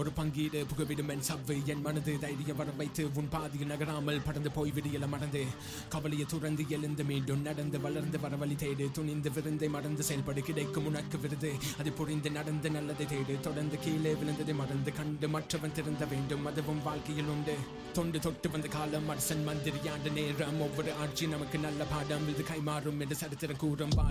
ஒரு பங்கீடு புகவிடும் என் சவ்வு என் மனது தைரியம் வர வைத்து உன் பாதியில் நகராமல் பறந்து போய் விடியல மறந்து கவலையை துறந்து எழுந்து மீண்டும் நடந்து வளர்ந்து வர வழி தேடு துணிந்து விருந்தை மறந்து செயல்படு கிடைக்கும் உனக்கு விருது அது புரிந்து நடந்து நல்லதை தேடு தொடர்ந்து கீழே விழுந்ததை மறந்து கண்டு மற்றவன் திருந்த வேண்டும் அதுவும் வாழ்க்கையில் உண்டு தொண்டு தொட்டு வந்த காலம் அரசன் மந்திரியாண்ட நேரம் ஒவ்வொரு ஆட்சி நமக்கு நல்ல பாடம் இது கைமாறும் என்று சரித்திரம் கூறும்